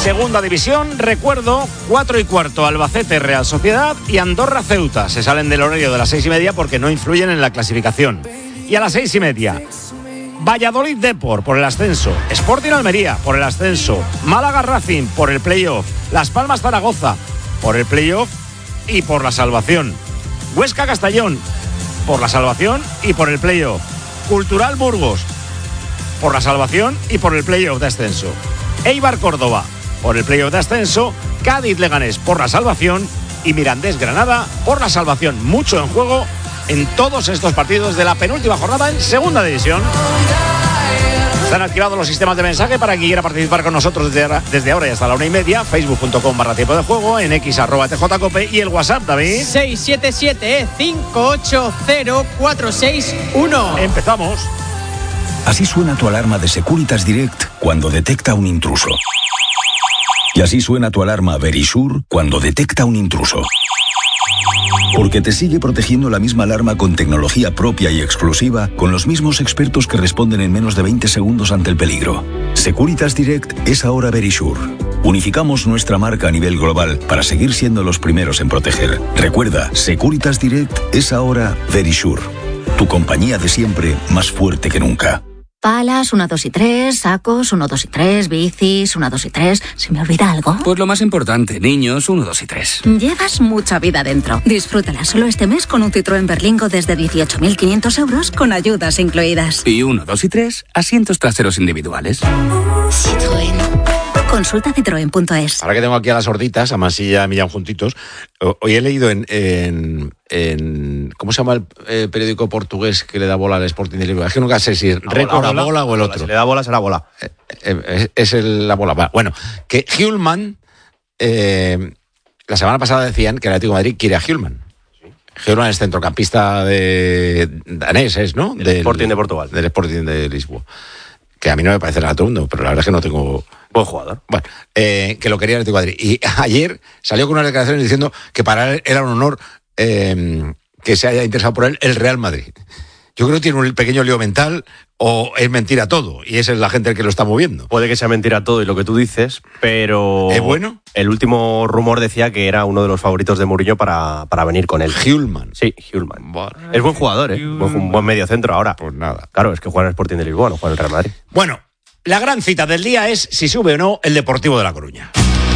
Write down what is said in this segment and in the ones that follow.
Segunda división, recuerdo, 4:15, Albacete Real Sociedad y Andorra Ceuta. Se salen del horario de las 6:30 porque no influyen en la clasificación. Y a las 6:30, Valladolid Depor por el ascenso, Sporting Almería por el ascenso, Málaga Racing por el playoff, Las Palmas Zaragoza por el playoff y por la salvación, Huesca Castellón por la salvación y por el playoff, Cultural Burgos por la salvación y por el playoff de ascenso, Eibar Córdoba por el playoff de ascenso, Cádiz Leganés por la salvación y Mirandés Granada por la salvación. Mucho en juego en todos estos partidos de la penúltima jornada en segunda división. Están activados los sistemas de mensaje para quien quiera participar con nosotros desde ahora y hasta la 1:30. Facebook.com/tiempo de juego, en X @tjcope y el WhatsApp, David. 677-580-461. Empezamos. Así suena tu alarma de Securitas Direct cuando detecta un intruso. Y así suena tu alarma Verisure cuando detecta un intruso. Porque te sigue protegiendo la misma alarma con tecnología propia y exclusiva, con los mismos expertos que responden en menos de 20 segundos ante el peligro. Securitas Direct es ahora Verisure. Unificamos nuestra marca a nivel global para seguir siendo los primeros en proteger. Recuerda, Securitas Direct es ahora Verisure. Tu compañía de siempre, más fuerte que nunca. Palas, 1, 2 y 3, sacos, 1, 2 y 3, bicis, 1, 2 y 3. ¿Se me olvida algo? Pues lo más importante, niños, 1, 2 y 3. Llevas mucha vida dentro. Disfrútala solo este mes con un Citroën Berlingo desde 18.500 euros con ayudas incluidas. Y 1, 2 y 3, asientos traseros individuales. Citroën. Consulta citroen.es. Ahora que tengo aquí a las sorditas, a Masilla y a Millán juntitos, hoy he leído en ¿cómo se llama el periódico portugués que le da bola al Sporting de Lisboa? Es que nunca sé si es Récord a bola o el otro. Si le da bola, será bola. Es la bola. Bueno, que Hjulman, la semana pasada decían que el Atlético de Madrid quiere a Hjulman. Hjulman es centrocampista danés, ¿no? Del Sporting de Portugal. Del Sporting de Lisboa. Que a mí no me parece nada todo mundo, pero la verdad es que no tengo... Buen jugador. Bueno, que lo quería el Atlético de Madrid. Y ayer salió con unas declaraciones diciendo que para él era un honor que se haya interesado por él el Real Madrid. Yo creo que tiene un pequeño lío mental o es mentira todo, y esa es la gente el que lo está moviendo. Puede que sea mentira todo y lo que tú dices, pero... ¿Es bueno? El último rumor decía que era uno de los favoritos de Mourinho para venir con él. Hjulman. Sí, Hjulman. Vale. Es buen jugador, un buen mediocentro ahora. Pues nada. Claro, es que juega en el Sporting de Lisboa, no juega en el Real Madrid. Bueno, la gran cita del día es si sube o no el Deportivo de La Coruña.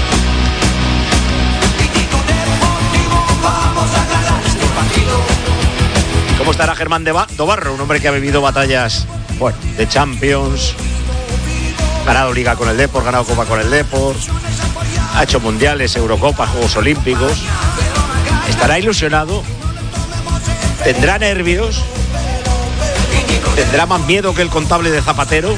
¿Cómo estará Germán Dobarro? Un hombre que ha vivido batallas de Champions, ganado Liga con el Depor, ganado Copa con el Depor, ha hecho mundiales, Eurocopa, Juegos Olímpicos. ¿Estará ilusionado? ¿Tendrá nervios? ¿Tendrá más miedo que el contable de Zapatero?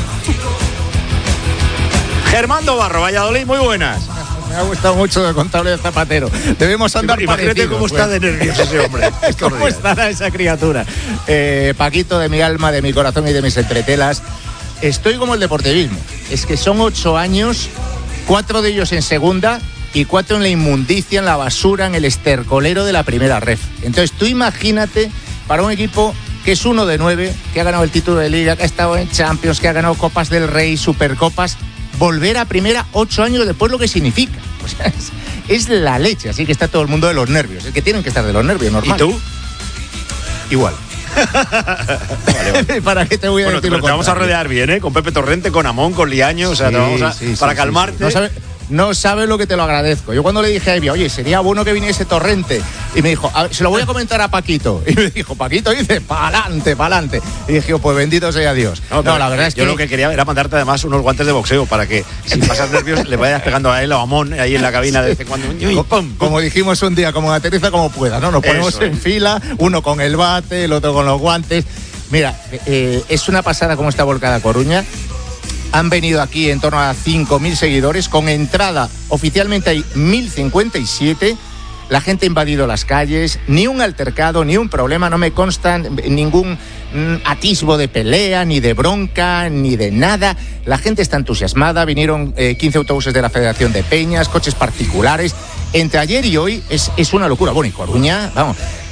Germán Dobarro, Valladolid, muy buenas. Me ha gustado mucho el contable de Zapatero. Debemos andar Imagínate cómo está de nervioso ese hombre. ¿Cómo estará esa criatura? Paquito, de mi alma, de mi corazón y de mis entretelas, estoy como el deportivismo. Es que son 8 años, 4 de ellos en segunda y 4 en la inmundicia, en la basura, en el estercolero de la primera ref. Entonces tú imagínate para un equipo que es 1 de 9, que ha ganado el título de Liga, que ha estado en Champions, que ha ganado Copas del Rey, Supercopas, volver a primera 8 años después, lo que significa. O sea, es la leche, así que está todo el mundo de los nervios. Es que tienen que estar de los nervios, normal. ¿Y tú? Igual. Vale. ¿Para qué te voy a decir? Te vamos a rodear bien, con Pepe Torrente, con Amón, con Liaño, o sea, sí, te vamos para calmarte. Sí. No sabes lo que te lo agradezco. Yo cuando le dije a Evia, oye, sería bueno que viniese Torrente, y me dijo, a ver, se lo voy a comentar a Paquito. Y me dijo, Paquito dice, pa'lante. Y dije, pues bendito sea Dios. No, la verdad es que yo lo que quería era mandarte además unos guantes de boxeo para que si pasas nervios le vayas pegando a él o a Amón ahí en la cabina de vez en cuando. Como dijimos un día, como aterriza como pueda, ¿no? Nos ponemos en fila, uno con el bate, el otro con los guantes. Mira, es una pasada cómo está volcada Coruña. Han venido aquí en torno a 5.000 seguidores. Con entrada, oficialmente hay 1.057. La gente ha invadido las calles. Ni un altercado, ni un problema. No me consta ningún atisbo de pelea, ni de bronca, ni de nada. La gente está entusiasmada. Vinieron 15 autobuses de la Federación de Peñas, coches particulares. Entre ayer y hoy es una locura. Bueno, y Coruña, vamos...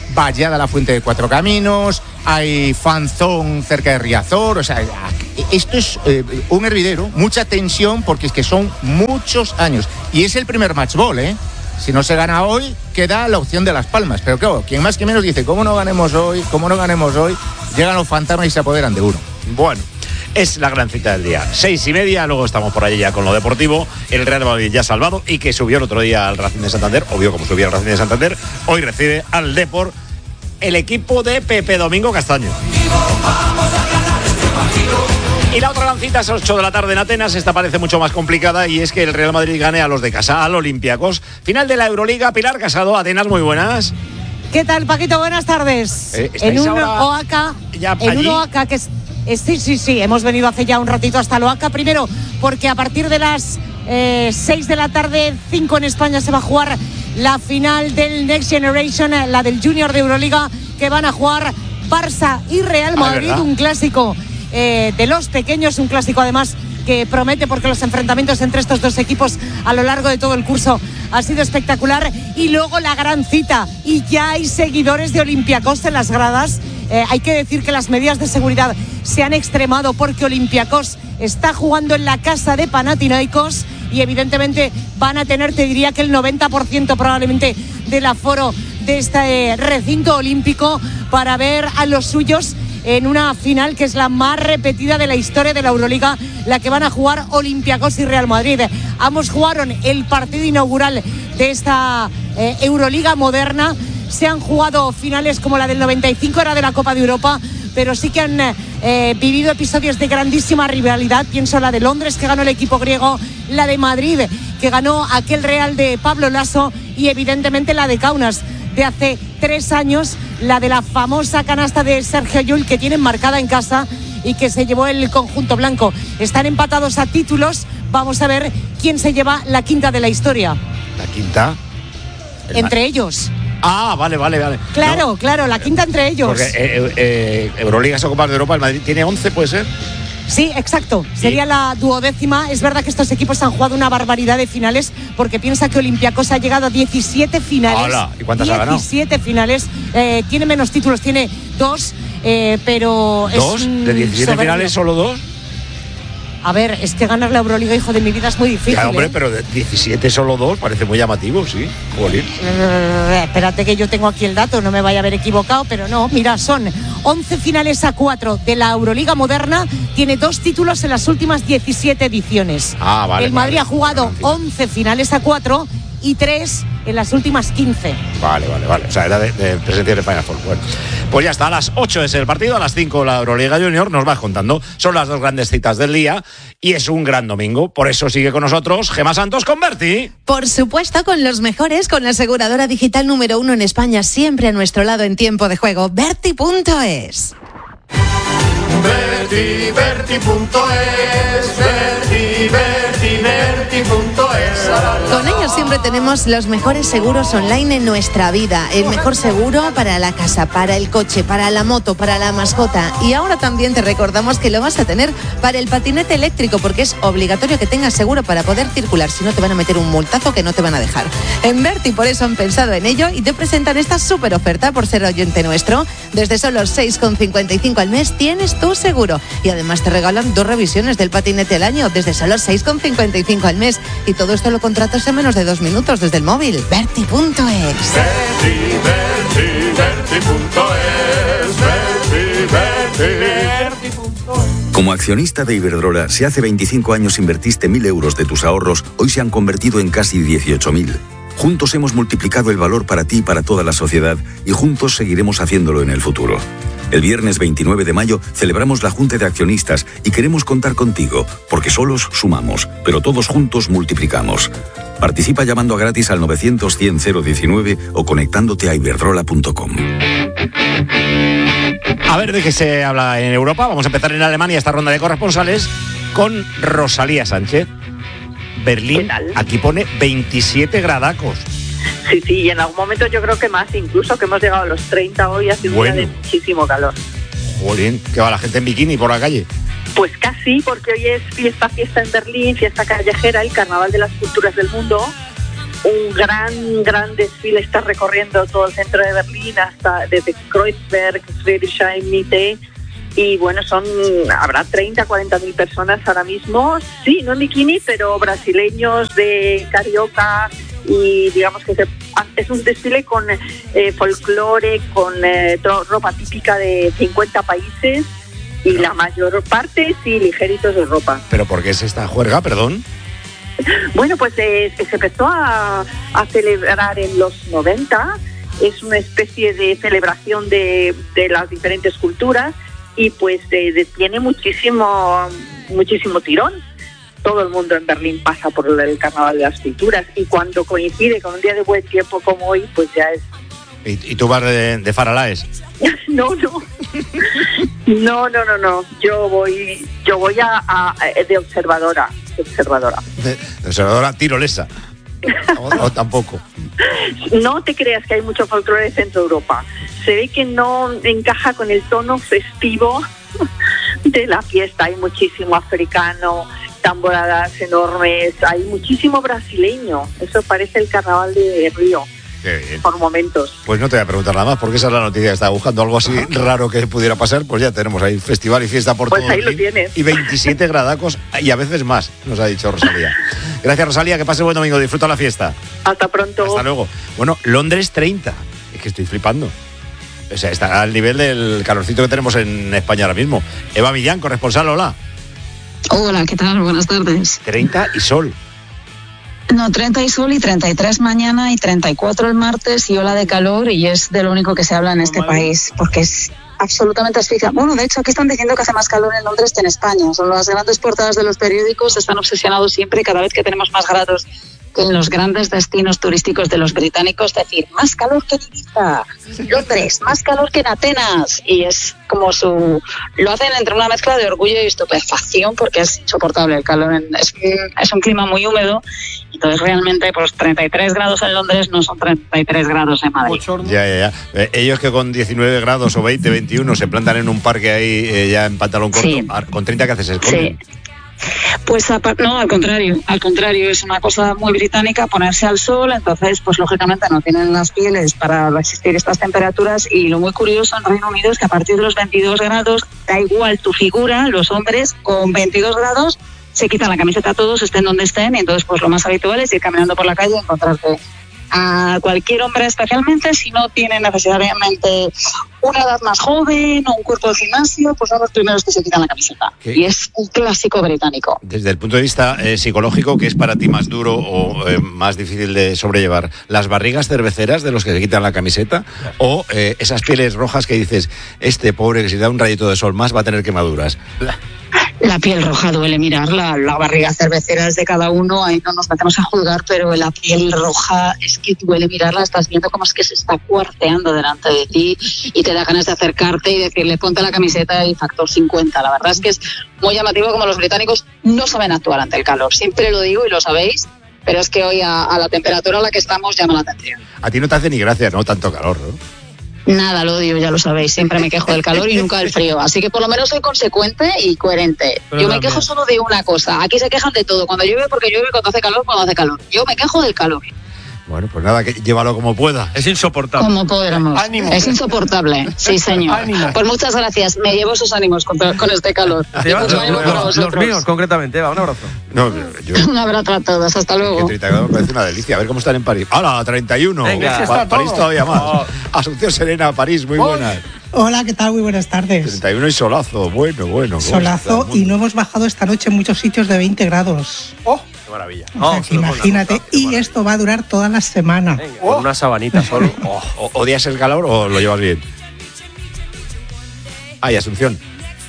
Vallada la Fuente de Cuatro Caminos, hay fanzón cerca de Riazor, o sea, esto es un hervidero, mucha tensión porque es que son muchos años y es el primer match ball, ¿eh? Si no se gana hoy, queda la opción de Las Palmas, pero claro, quien más que menos dice, ¿cómo no ganemos hoy? Llegan los fantasmas y se apoderan de uno. Bueno, es la gran cita del día. 6:30, luego estamos por allí ya con lo deportivo. El Real Madrid ya salvado y que subió el otro día al Racing de Santander, obvio como subió al Racing de Santander, hoy recibe al Depor el equipo de Pepe Domingo Castaño. Y la otra gran cita es a las 8 de la tarde en Atenas. Esta parece mucho más complicada y es que el Real Madrid gane a los de casa, al Olympiacos. Final de la Euroliga. Pilar Casado, Atenas, muy buenas. ¿Qué tal, Paquito? Buenas tardes. En un OACA que es... Sí, hemos venido hace ya un ratito hasta el OACA. Primero, porque a partir de las 6 de la tarde, 5 en España, se va a jugar la final del Next Generation, la del Junior de Euroliga, que van a jugar Barça y Real Madrid, un clásico de los pequeños, un clásico además que promete porque los enfrentamientos entre estos dos equipos a lo largo de todo el curso ha sido espectacular. Y luego la gran cita, y ya hay seguidores de Olympiacos en las gradas. Hay que decir que las medidas de seguridad se han extremado porque Olympiacos está jugando en la casa de Panathinaikos y evidentemente van a tener, te diría que el 90% probablemente del aforo de este recinto olímpico para ver a los suyos en una final que es la más repetida de la historia de la Euroliga, la que van a jugar Olympiacos y Real Madrid. Ambos jugaron el partido inaugural de esta Euroliga moderna. Se han jugado finales como la del 95, era de la Copa de Europa, pero sí que han vivido episodios de grandísima rivalidad. Pienso la de Londres, que ganó el equipo griego, la de Madrid, que ganó aquel Real de Pablo Laso, y evidentemente la de Kaunas de hace 3 años, la de la famosa canasta de Sergio Llull, que tienen marcada en casa y que se llevó el conjunto blanco. Están empatados a títulos. Vamos a ver quién se lleva la quinta de la historia. ¿La quinta? Entre ellos. Ah, vale. Claro, la quinta entre ellos. Porque Euroligas o Copas de Europa, el Madrid tiene 11, ¿puede ser? Sí, exacto. Sería la 12ª. Es verdad que estos equipos han jugado una barbaridad de finales, porque piensa que Olympiacos ha llegado a 17 finales. ¡Hala! ¿Y cuántas ha ganado? 17 finales. Tiene menos títulos, tiene 2, pero... ¿2? ¿De 17 finales solo 2? A ver, es que ganar la Euroliga, hijo de mi vida, es muy difícil. Ya, hombre, pero de 17 solo 2 parece muy llamativo, sí. Jolín. Espérate que yo tengo aquí el dato, no me vaya a haber equivocado, pero no, mira, son 11 finales a 4 de la Euroliga moderna, tiene 2 títulos en las últimas 17 ediciones. Vale. El Madrid ha jugado 11 finales a 4 y 3 en las últimas 15. Vale. O sea, era de presencia de Final Four. Bueno, pues ya está, a las 8 es el partido, a las 5 la Euroliga Junior, nos vas contando. Son las 2 grandes citas del día y es un gran domingo. Por eso sigue con nosotros Gemma Santos con Berti. Por supuesto, con los mejores, con la aseguradora digital número 1 en España, siempre a nuestro lado en tiempo de juego. Berti.es. Con ellos siempre tenemos los mejores seguros online en nuestra vida. El mejor seguro para la casa, para el coche, para la moto, para la mascota. Y ahora también te recordamos que lo vas a tener para el patinete eléctrico, porque es obligatorio que tengas seguro para poder circular. Si no, te van a meter un multazo que no te van a dejar. En Berti por eso han pensado en ello y te presentan esta súper oferta por ser oyente nuestro. Desde solo 6,55 al mes tienes tu seguro. Y además te regalan 2 revisiones del patinete al año desde solo 6,55 al mes. Y todo esto lo contratas en menos de 2 minutos desde el móvil. Berti.es. Como accionista de Iberdrola, si hace 25 años invertiste 1.000 euros de tus ahorros, hoy se han convertido en casi 18.000. Juntos hemos multiplicado el valor para ti y para toda la sociedad y juntos seguiremos haciéndolo en el futuro. El viernes 29 de mayo celebramos la Junta de Accionistas y queremos contar contigo, porque solos sumamos, pero todos juntos multiplicamos. Participa llamando gratis al 900-100-019 o conectándote a iberdrola.com. A ver de qué se habla en Europa. Vamos a empezar en Alemania esta ronda de corresponsales con Rosalía Sánchez. Berlín, aquí pone 27 gradacos. Sí, y en algún momento yo creo que más, incluso que hemos llegado a los 30 hoy, ha sido un día de muchísimo calor. Jolín, que va la gente en bikini por la calle. Pues casi, porque hoy es fiesta en Berlín, fiesta callejera, el carnaval de las culturas del mundo. un gran desfile está recorriendo todo el centro de Berlín, hasta desde Kreuzberg, Friedrichshain, Mitte. Y bueno, habrá 40.000 personas ahora mismo, sí, no en bikini, pero brasileños de carioca, y digamos que es un desfile con folclore, con ropa típica de 50 países y la mayor parte, sí, ligeritos de ropa. ¿Pero por qué es esta juerga, perdón? Bueno, pues se empezó a celebrar en los 90, es una especie de celebración de las diferentes culturas. Y pues tiene muchísimo tirón. Todo el mundo en Berlín pasa por el Carnaval de las Culturas, y cuando coincide con un día de buen tiempo como hoy, pues ya es... ¿Y tú vas de faralaes? No. Yo voy de observadora. De observadora tirolesa. O tampoco. No te creas que hay mucho folclore en Centro Europa. Se ve que no encaja con el tono festivo de la fiesta. Hay muchísimo africano, tamboradas enormes, hay muchísimo brasileño. Eso parece el carnaval de Río. Qué bien. Por momentos. Pues no te voy a preguntar nada más, porque esa es la noticia que estaba buscando. Algo así raro que pudiera pasar, pues ya tenemos ahí festival y fiesta por pues todo ahí lo tienes. Y 27 gradacos y a veces más, nos ha dicho Rosalía. Gracias, Rosalía, que pase buen domingo, disfruta la fiesta. Hasta pronto. Hasta luego. Bueno, Londres 30, es que estoy flipando. O sea, está al nivel del calorcito que tenemos en España ahora mismo. Eva Millán, corresponsal, hola. Hola, ¿qué tal? Buenas tardes. 30 y sol. No, 30 y sol y 33 mañana y 34 el martes y ola de calor, y es de lo único que se habla en este país, porque es absolutamente asfixia. Bueno, de hecho, aquí están diciendo que hace más calor en Londres que en España. Son las grandes portadas de los periódicos, están obsesionados siempre, cada vez que tenemos más grados que en los grandes destinos turísticos de los británicos, decir, más calor que en Ibiza, Londres, más calor que en Atenas, y es como lo hacen entre una mezcla de orgullo y estupefacción, porque es insoportable el calor, es un clima muy húmedo. Entonces realmente pues 33 grados en Londres no son 33 grados en Madrid. Ya. Ellos que con 19 grados o 20, 21 se plantan en un parque ahí ya en pantalón corto, sí. Con 30 ¿qué haces? ¿Se esconden? Sí. Pues no, al contrario, es una cosa muy británica ponerse al sol, entonces pues lógicamente no tienen las pieles para resistir estas temperaturas, y lo muy curioso en Reino Unido es que a partir de los 22 grados da igual tu figura, los hombres con 22 grados se quitan la camiseta todos, estén donde estén, y entonces pues lo más habitual es ir caminando por la calle y encontrarte a cualquier hombre, especialmente si no tiene necesariamente una edad más joven o un cuerpo de gimnasio, pues son los primeros que se quitan la camiseta. ¿Qué? Y es un clásico británico. Desde el punto de vista psicológico, ¿qué es para ti más duro o más difícil de sobrellevar? ¿Las barrigas cerveceras de los que se quitan la camiseta o esas pieles rojas que dices, este pobre que si da un rayito de sol más va a tener quemaduras? La piel roja duele mirar, la barriga cervecera es de cada uno, ahí no nos metemos a juzgar, pero la piel roja es que duele mirarla, estás viendo cómo es que se está cuarteando delante de ti y te da ganas de acercarte y decirle ponte la camiseta y factor 50. La verdad es que es muy llamativo como los británicos no saben actuar ante el calor, siempre lo digo y lo sabéis, pero es que hoy a la temperatura a la que estamos llama la atención. A ti no te hace ni gracia, ¿no? Tanto calor, ¿no? Nada, lo odio, ya lo sabéis, siempre me quejo del calor y nunca del frío, así que por lo menos soy consecuente y coherente. Pero yo me quejo solo de una cosa, aquí se quejan de todo, cuando llueve porque llueve, cuando hace calor, yo me quejo del calor. Bueno, pues nada, que llévalo como pueda. Es insoportable. Como podamos. Ánimo. Es insoportable, sí señor. Ánimo. Pues muchas gracias, me llevo sus ánimos con este calor. Los míos, concretamente, Eva, un abrazo. No, un abrazo a todos, hasta luego. 30 grados me parece una delicia, a ver cómo están en París. ¡Hala, 31! Venga, París todavía más. Asunción Serena, París, muy buena. Hola, ¿qué tal? Muy buenas tardes. 31 y solazo, bueno. Solazo, y no hemos bajado esta noche en muchos sitios de 20 grados. ¡Oh! ¡Qué maravilla! O sea, que imagínate, y esto va a durar toda la semana. Venga, con una sabanita solo. ¿Odias el calor o lo llevas bien? Ay, Asunción.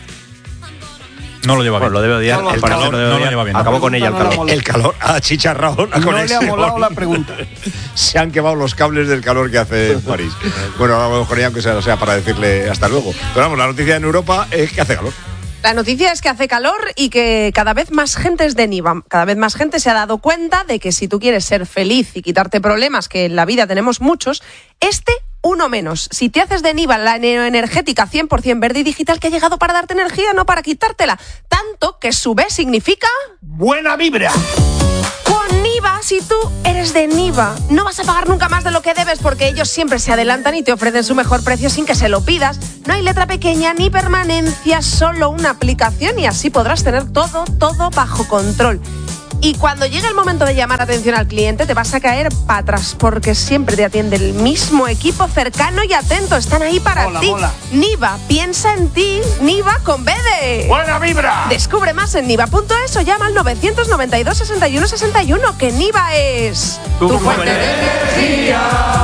No lo lleva bien. Lo debe odiar. El calor no lo lleva bien. Acabó con ella el calor. El calor ha chicharrado una conexión. No le ha molado la pregunta. Se han quemado los cables del calor que hace en París. Bueno, vamos con ella, aunque sea para decirle hasta luego. Pero vamos, la noticia en Europa es que hace calor. La noticia es que hace calor y que cada vez más gente es de Niva. Cada vez más gente se ha dado cuenta de que si tú quieres ser feliz y quitarte problemas, que en la vida tenemos muchos, uno menos. Si te haces de Niva la neoenergética 100% verde y digital que ha llegado para darte energía, no para quitártela. Tanto que su B significa... ¡buena vibra! Con Niva, si tú eres eres de Niva, no vas a pagar nunca más de lo que debes porque ellos siempre se adelantan y te ofrecen su mejor precio sin que se lo pidas. No hay letra pequeña ni permanencia, solo una aplicación y así podrás tener todo bajo control. Y cuando llegue el momento de llamar atención al cliente, te vas a caer para atrás porque siempre te atiende el mismo equipo cercano y atento. Están ahí para ti. Mola. Niva, piensa en ti. Niva con B de... ¡Buena vibra! Descubre más en niva.es o llama al 992 61 61, que Niva es... tu fuente de energía.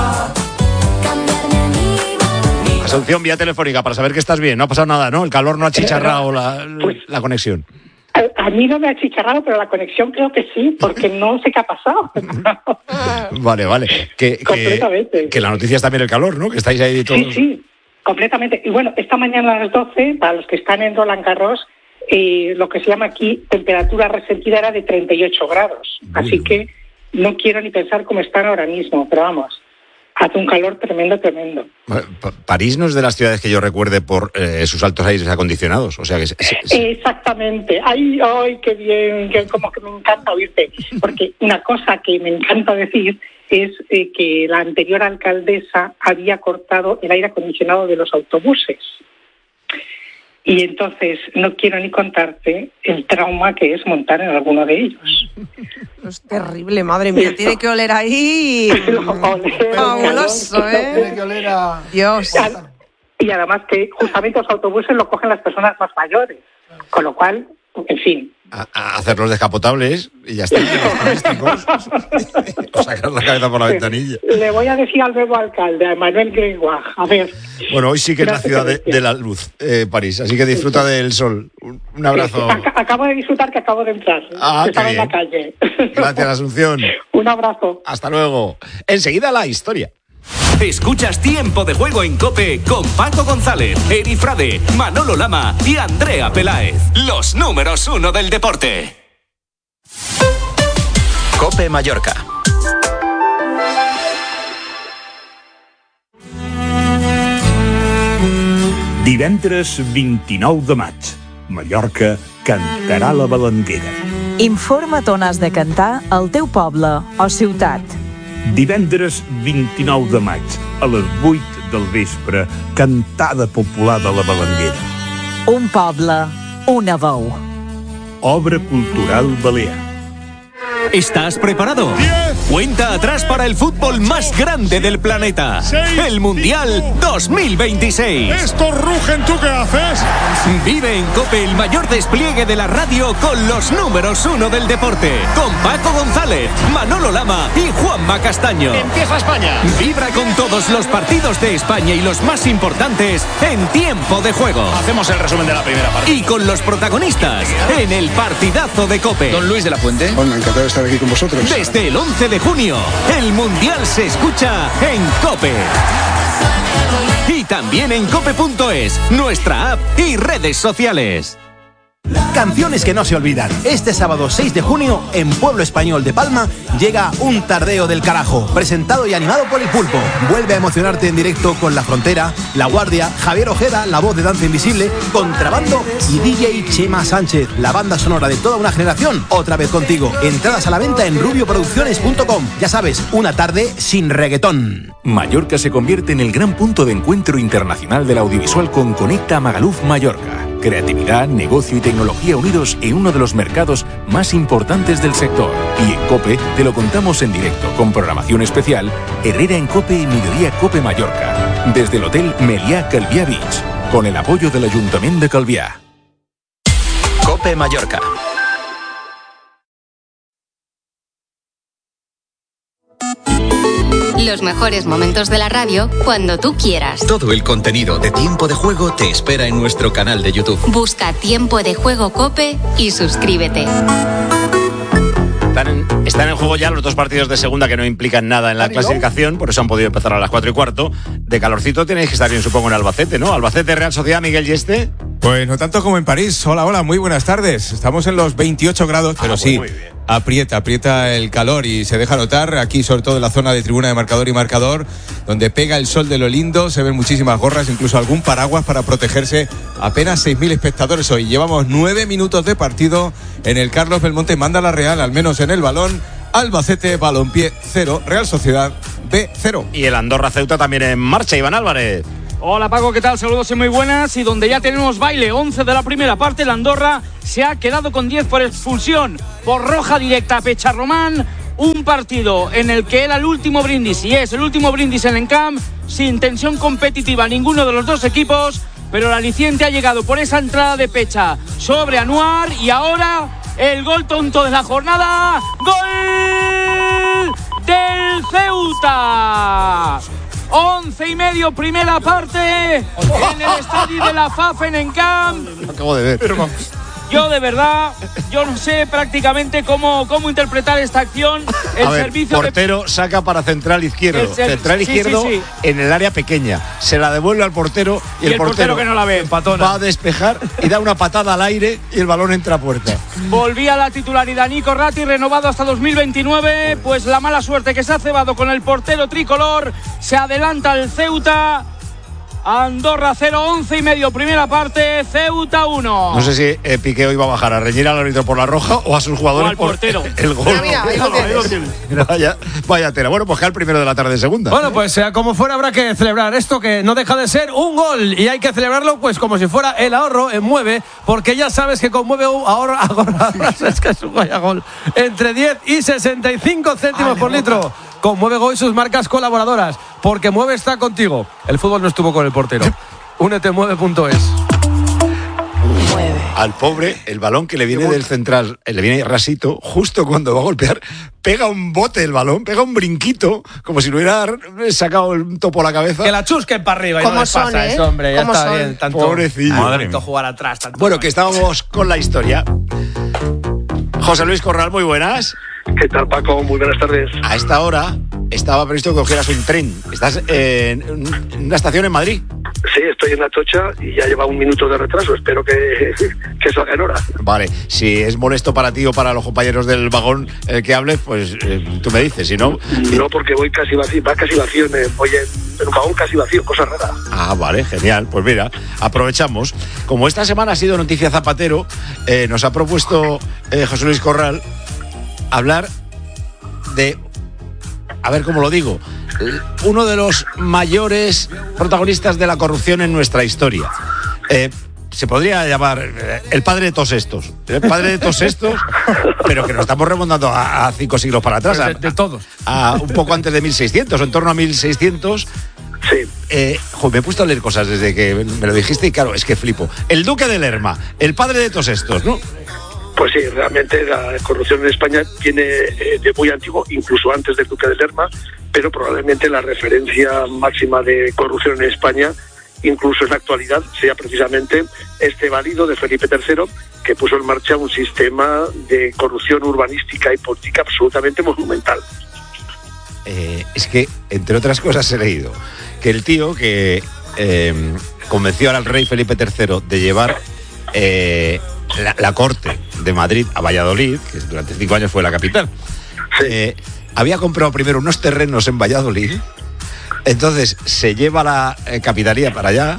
Asunción, vía telefónica para saber que estás bien. No ha pasado nada, ¿no? El calor no ha achicharrado la conexión. A mí no me ha achicharrado, pero la conexión creo que sí, porque no sé qué ha pasado. Vale. Completamente. Que la noticia es también el calor, ¿no? Que estáis ahí todos. Sí, completamente. Y bueno, esta mañana a las 12, para los que están en Roland Garros, lo que se llama aquí temperatura resentida era de 38 grados. Así que no quiero ni pensar cómo están ahora mismo, pero vamos, hace un calor tremendo. París no es de las ciudades que yo recuerde por sus altos aires acondicionados, o sea que... Exactamente. Ay, qué bien, como que me encanta oírte. Porque una cosa que me encanta decir es que la anterior alcaldesa había cortado el aire acondicionado de los autobuses. Y entonces no quiero ni contarte el trauma que es montar en alguno de ellos. Es terrible, madre mía, tiene que oler ahí. Fabuloso, ¿eh? Tiene que oler a... Dios. Y además que justamente los autobuses lo cogen las personas más mayores, con lo cual, en fin. A hacerlos descapotables y ya está. O sacar la cabeza por la ventanilla. Le voy a decir al nuevo alcalde, a Manuel Grégoire, a ver. Bueno, hoy sí que es la ciudad de la luz, París, así que disfruta del sol. Un abrazo. Acabo de disfrutar que acabo de entrar. Estaba en la calle. Gracias, Asunción. Un abrazo. Hasta luego. Enseguida la historia. Escuchas Tiempo de Juego en COPE con Paco González, Eri Frade, Manolo Lama y Andrea Peláez. Los números 1 del deporte. COPE Mallorca. Divendres 29 de maig, Mallorca cantarà la Balanguera. Informa't on has de cantar al teu poble o ciutat. Divendres 29 de maig, a les 8 del vespre, cantada popular de la Balanguera. Un poble, una veu. Obra cultural balear. ¿Estás preparado? 10, Cuenta atrás para el fútbol más grande del planeta. 6, el Mundial 5, 2026. Estos rugen, ¿tú qué haces? Vive en COPE el mayor despliegue de la radio con los números 1 del deporte. Con Paco González, Manolo Lama y Juanma Castaño. Empieza España. Vibra con todos los partidos de España y los más importantes en Tiempo de Juego. Hacemos el resumen de la primera parte. Y con los protagonistas en el partidazo de COPE. Don Luis de la Fuente. Bueno, encantado de estar aquí con vosotros. Desde el 11 de junio, el Mundial se escucha en COPE. Y también en cope.es, nuestra app y redes sociales. Canciones que no se olvidan. Este sábado 6 de junio, en Pueblo Español de Palma, llega Un Tardeo del Carajo, presentado y animado por El Pulpo. Vuelve a emocionarte en directo con La Frontera, La Guardia, Javier Ojeda, la voz de Danza Invisible, Contrabando y DJ Chema Sánchez, la banda sonora de toda una generación, otra vez contigo. Entradas a la venta en rubioproducciones.com. Ya sabes, una tarde sin reggaetón. Mallorca se convierte en el gran punto de encuentro internacional del audiovisual con Conecta Magaluf Mallorca. Creatividad, negocio y tecnología unidos en uno de los mercados más importantes del sector. Y en COPE te lo contamos en directo, con programación especial, Herrera en COPE y Mediodía COPE Mallorca. Desde el Hotel Meliá Calviá Beach, con el apoyo del Ayuntamiento de Calviá. COPE Mallorca. Los mejores momentos de la radio cuando tú quieras. Todo el contenido de Tiempo de Juego te espera en nuestro canal de YouTube. Busca Tiempo de Juego COPE y suscríbete. Están en juego ya los dos partidos de segunda que no implican nada en la clasificación, por eso han podido empezar a las 4:15. De calorcito tenéis que estar bien, supongo, en Albacete, ¿no? Albacete, Real Sociedad, Miguel Yeste. Pues no tanto como en París. Hola, muy buenas tardes. Estamos en los 28 grados, pero sí, aprieta el calor y se deja notar aquí, sobre todo en la zona de tribuna de marcador y marcador, donde pega el sol de lo lindo, se ven muchísimas gorras, incluso algún paraguas para protegerse. Apenas 6.000 espectadores hoy. Llevamos 9 minutos de partido en el Carlos Belmonte. Manda la Real, al menos en el balón. Albacete Balompié 0, Real Sociedad B 0. Y el Andorra Ceuta también en marcha, Iván Álvarez. Hola Paco, ¿qué tal? Saludos y muy buenas. Y donde ya tenemos baile, 11 de la primera parte, el Andorra se ha quedado con 10 por expulsión, por roja directa a Pecharromán. Un partido en el que era el último brindis, y es el último brindis en el Camp, sin tensión competitiva ninguno de los dos equipos, pero el aliciente ha llegado por esa entrada de Pecha sobre Anuar, y ahora el gol tonto de la jornada, ¡gol del Ceuta! 11:30, primera parte, en el estadio de la Pfaffenenkamp. Lo acabo de ver. Pero vamos. Yo de verdad, yo no sé prácticamente cómo interpretar esta acción. El servicio portero saca para central izquierdo. Central izquierdo sí. En el área pequeña. Se la devuelve al portero y el portero que no la ve. Va a despejar y da una patada al aire y el balón entra a puerta. Volvía a la titularidad Nico Ratti, renovado hasta 2029. Pues la mala suerte que se ha cebado con el portero tricolor. Se adelanta el Ceuta. Andorra 0, 11:30, primera parte, Ceuta 1. No sé si Piqué hoy va a bajar a reñir al árbitro por la roja o a sus jugadores o al portero. El gol. Vaya tela. Bueno, pues que al primero de la tarde segunda. Bueno, pues sea como fuera, habrá que celebrar esto, que no deja de ser un gol, y hay que celebrarlo pues como si fuera el ahorro en Mueve, porque ya sabes que con Mueve ahorra es que es un gol entre 10 y 65 céntimos por litro. Con Mueve Go y sus marcas colaboradoras, porque Mueve está contigo. El fútbol no estuvo con el portero. Únete mueve.es. Al pobre, el balón que le viene del central, le viene rasito, justo cuando va a golpear, pega un bote el balón, pega un brinquito, como si no hubiera sacado el topo a la cabeza. Que la chusquen para arriba y no les pasa eso, hombre. Ya está bien. Tanto, pobrecillo. Tanto jugar atrás. Bueno, que estábamos con la historia. José Luis Corral, muy buenas. ¿Qué tal, Paco? Muy buenas tardes. A esta hora estaba previsto que cogieras un tren. ¿Estás en una estación en Madrid? Sí, estoy en Atocha y ya lleva un minuto de retraso. Espero que salga en hora. Vale, si es molesto para ti o para los compañeros del vagón que hables, pues tú me dices, si no... No, porque voy casi vacío, voy en un vagón casi vacío, cosa rara. Ah, vale, genial. Pues mira, aprovechamos. Como esta semana ha sido noticia Zapatero, nos ha propuesto José Luis Corral hablar de, a ver cómo lo digo, uno de los mayores protagonistas de la corrupción en nuestra historia. Se podría llamar el padre de todos estos. El padre de todos estos, pero que nos estamos remontando a 5 siglos para atrás. De todos. A un poco antes de 1600, en torno a 1600. Sí. Me he puesto a leer cosas desde que me lo dijiste y claro, es que flipo. El duque de Lerma, el padre de todos estos, ¿no? Pues sí, realmente la corrupción en España viene de muy antiguo, incluso antes del duque de Lerma, pero probablemente la referencia máxima de corrupción en España, incluso en la actualidad, sea precisamente este válido de Felipe III, que puso en marcha un sistema de corrupción urbanística y política absolutamente monumental. Es que, entre otras cosas, he leído que el tío que convenció al rey Felipe III de llevar la corte de Madrid a Valladolid, que durante 5 años fue la capital, había comprado primero unos terrenos en Valladolid. Entonces se lleva la capitalidad para allá,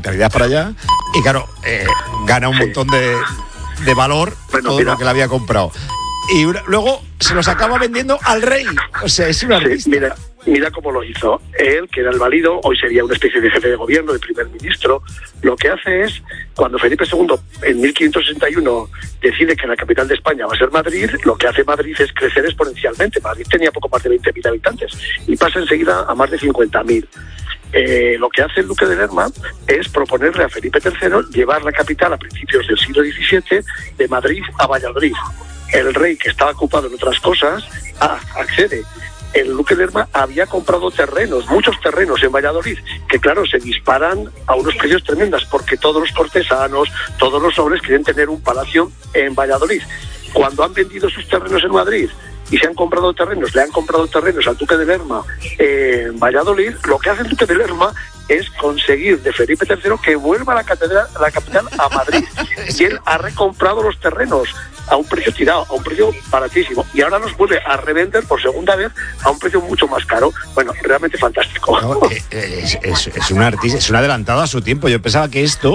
y claro, gana un montón de valor todo lo que le había comprado. Y luego se los acaba vendiendo al rey. O sea, es una artista. Mira cómo lo hizo. Él, que era el válido, hoy sería una especie de jefe de gobierno, de primer ministro. Lo que hace es, cuando Felipe II, en 1561, decide que la capital de España va a ser Madrid, lo que hace Madrid es crecer exponencialmente. Madrid tenía poco más de 20.000 habitantes y pasa enseguida a más de 50.000. Lo que hace el duque de Lerma es proponerle a Felipe III llevar la capital a principios del siglo XVII de Madrid a Valladolid. El rey, que estaba ocupado en otras cosas, accede. El duque de Lerma había comprado terrenos, muchos terrenos en Valladolid, que claro, se disparan a unos precios tremendos, porque todos los cortesanos, todos los nobles quieren tener un palacio en Valladolid. Cuando han vendido sus terrenos en Madrid y se han comprado terrenos, le han comprado terrenos al duque de Lerma en Valladolid, lo que hace el duque de Lerma es conseguir de Felipe III que vuelva la capital a Madrid. Y él ha recomprado los terrenos a un precio tirado, a un precio baratísimo, y ahora los vuelve a revender por segunda vez a un precio mucho más caro. Bueno, realmente fantástico. No, es un artista, es un adelantado a su tiempo. Yo pensaba que esto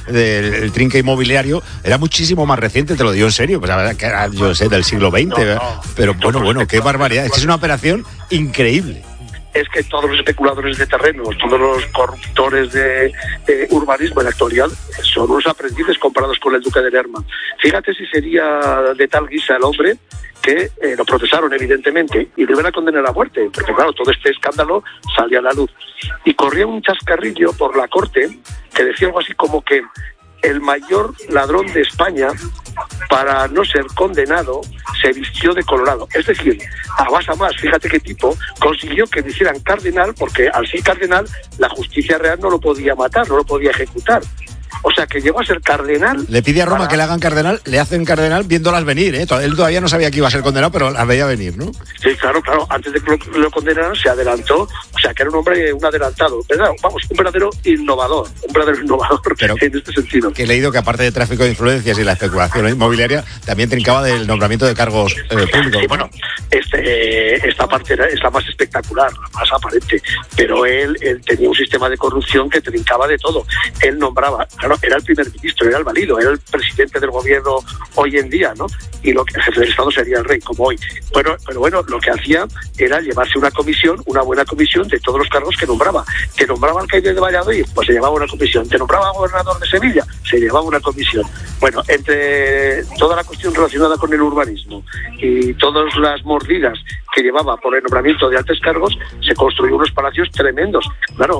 del trinque inmobiliario era muchísimo más reciente, te lo digo en serio, pues la verdad que era, yo sé, del siglo XX, pero bueno, qué barbaridad, es que es una operación increíble. Es que todos los especuladores de terrenos, todos los corruptores de urbanismo en la actualidad son unos aprendices comparados con el duque de Lerma. Fíjate si sería de tal guisa el hombre que lo procesaron evidentemente y le iban a condenar a muerte, porque claro, todo este escándalo salía a la luz. Y corría un chascarrillo por la corte que decía algo así como que el mayor ladrón de España, para no ser condenado, se vistió de colorado. Es decir, a más a más, fíjate qué tipo, consiguió que le hicieran cardenal, porque al ser cardenal, la justicia real no lo podía matar, no lo podía ejecutar. O sea, que llegó a ser cardenal. Le pide a Roma que le hagan cardenal, le hacen cardenal viéndolas venir, ¿eh? Él todavía no sabía que iba a ser condenado, pero las veía venir, ¿no? Sí, claro. Antes de que lo condenaran, se adelantó. O sea, que era un hombre, un adelantado. ¿Verdad? Vamos, un verdadero innovador. Pero en este sentido. Que he leído que aparte de tráfico de influencias y la especulación inmobiliaria, también trincaba del nombramiento de cargos públicos. Sí, bueno, esta parte es la más espectacular, la más aparente. Pero él tenía un sistema de corrupción que trincaba de todo. Él nombraba... Claro, era el primer ministro, era el valido, era el presidente del gobierno hoy en día, ¿no? Y el jefe del Estado sería el rey, como hoy. Pero bueno, lo que hacía era llevarse una buena comisión de todos los cargos que nombraba. Que nombraba alcalde de Valladolid, pues se llevaba una comisión. Que nombraba gobernador de Sevilla, se llevaba una comisión. Bueno, entre toda la cuestión relacionada con el urbanismo y todas las mordidas que llevaba por el nombramiento de altos cargos, se construyó unos palacios tremendos. Claro,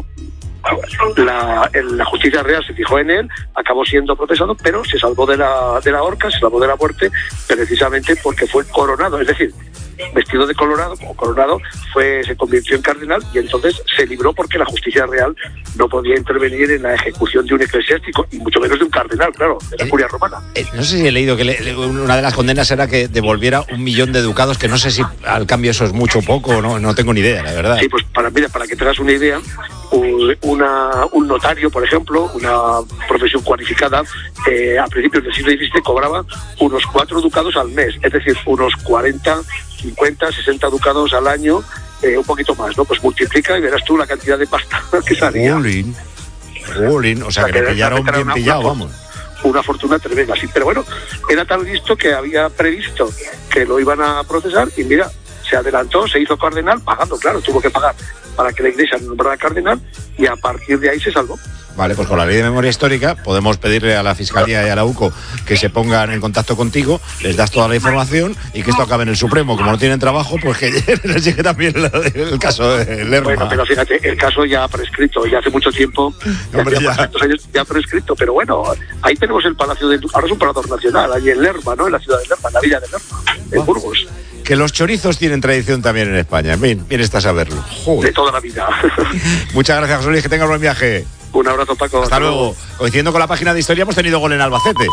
la justicia real se fijó en él, acabó siendo procesado, pero se salvó de la horca, se salvó de la muerte, precisamente porque fue coronado, es decir, vestido de coronado, se convirtió en cardenal y entonces se libró porque la justicia real no podía intervenir en la ejecución de un eclesiástico y mucho menos de un cardenal, claro, de la curia romana. No sé si he leído que una de las condenas era que devolviera 1 millón de ducados, que no sé si al cambio eso es mucho o poco, no tengo ni idea, la verdad. Sí, pues para que te hagas una idea, un notario, por ejemplo, una profesión cualificada, a principios del siglo XVII cobraba unos 4 ducados al mes, es decir, unos 40, 50, 60 ducados al año, un poquito más, ¿no? Pues multiplica y verás tú la cantidad de pasta que salía. Jolín, o sea que le pillaron bien pillado, vamos. Una fortuna tremenda, sí, pero bueno, era tan listo que había previsto que lo iban a procesar y mira, se adelantó, se hizo cardenal, pagando, claro, tuvo que pagar para que la Iglesia nombrara cardenal y a partir de ahí se salvó. Vale, pues con la ley de memoria histórica podemos pedirle a la Fiscalía y a la UCO que se pongan en contacto contigo, les das toda la información y que esto acabe en el Supremo. Como no tienen trabajo, pues que les llegue también el caso de Lerma. Bueno, pero fíjate, el caso ya ha prescrito, ya hace mucho tiempo, ya ha prescrito, pero bueno, ahí tenemos el Palacio de... Ahora es un parador nacional, ahí en Lerma, ¿no? En la ciudad de Lerma, en la villa de Lerma, en Burgos. Que los chorizos tienen tradición también en España. Bien está saberlo. Joder. De toda la vida. Muchas gracias, José Luis, que tengas buen viaje. Un abrazo, Paco. Hasta luego. Coincidiendo con la página de historia, hemos tenido gol en Albacete.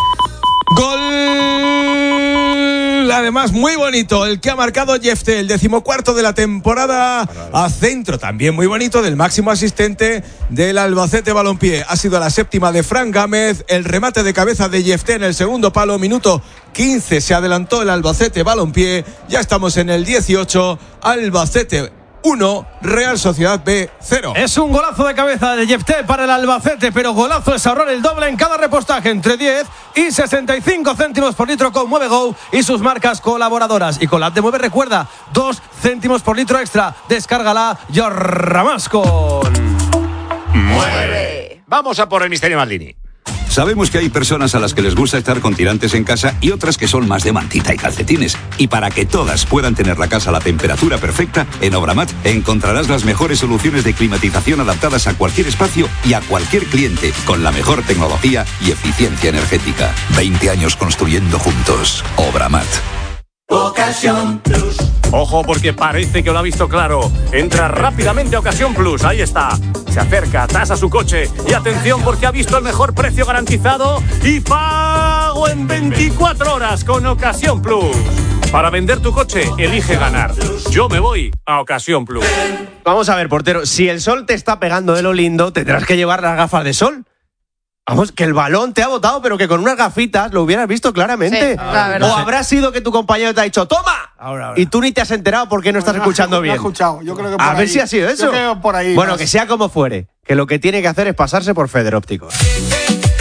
Gol, además muy bonito, el que ha marcado Jefté, el 14º de la temporada, a centro también muy bonito del máximo asistente del Albacete Balompié. Ha sido la 7ª de Fran Gámez, el remate de cabeza de Jefté en el segundo palo, minuto 15, se adelantó el Albacete Balompié. Ya estamos en el 18, Albacete 1, Real Sociedad B 0. Es un golazo de cabeza de Jefté para el Albacete, pero golazo es ahorrar el doble en cada repostaje, entre 10 y 65 céntimos por litro con Mueve Go y sus marcas colaboradoras. Y con la app de Mueve, recuerda, 2 céntimos por litro extra. Descárgala y ahorra más con Mueve. Vamos a por el misterio Maldini. Sabemos que hay personas a las que les gusta estar con tirantes en casa y otras que son más de mantita y calcetines. Y para que todas puedan tener la casa a la temperatura perfecta, en Obramat encontrarás las mejores soluciones de climatización adaptadas a cualquier espacio y a cualquier cliente, con la mejor tecnología y eficiencia energética. 20 años construyendo juntos. Obramat. Ocasión Plus. Ojo, porque parece que lo ha visto claro. Entra rápidamente a Ocasión Plus, ahí está. Se acerca, tasa su coche y atención porque ha visto el mejor precio garantizado y pago en 24 horas con Ocasión Plus. Para vender tu coche, elige ganar. Yo me voy a Ocasión Plus. Vamos a ver, portero, si el sol te está pegando de lo lindo, tendrás que llevar las gafas de sol. Vamos, que el balón te ha botado, pero que con unas gafitas lo hubieras visto claramente. Sí, la verdad. O habrá sido que tu compañero te ha dicho ¡toma! Ahora. Y tú ni te has enterado porque no estás escuchando bien. No he escuchado, yo creo que por a ahí. ver si ha sido eso. Yo creo por ahí. Bueno, que sea como fuere, que lo que tiene que hacer es pasarse por Federópticos.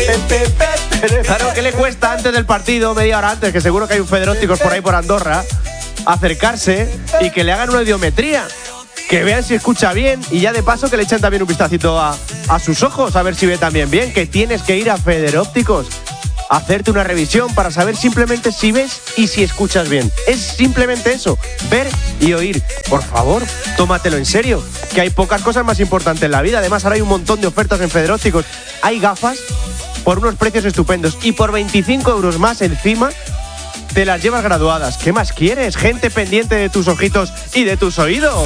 Claro, ¿qué le cuesta antes del partido, media hora antes, que seguro que hay un Federópticos por ahí por Andorra, acercarse y que le hagan una audiometría? Que vean si escucha bien y ya de paso que le echen también un vistacito a sus ojos, a ver si ve también bien, que tienes que ir a Federópticos, hacerte una revisión para saber simplemente si ves y si escuchas bien. Es simplemente eso, ver y oír. Por favor, tómatelo en serio, que hay pocas cosas más importantes en la vida. Además, ahora hay un montón de ofertas en Federópticos. Hay gafas por unos precios estupendos y por 25 euros más encima te las llevas graduadas. ¿Qué más quieres? Gente pendiente de tus ojitos y de tus oídos.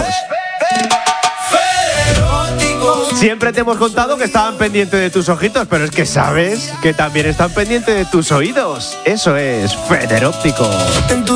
Siempre te hemos contado que estaban pendientes de tus ojitos, pero es que sabes que también están pendientes de tus oídos. Eso es Federópticos.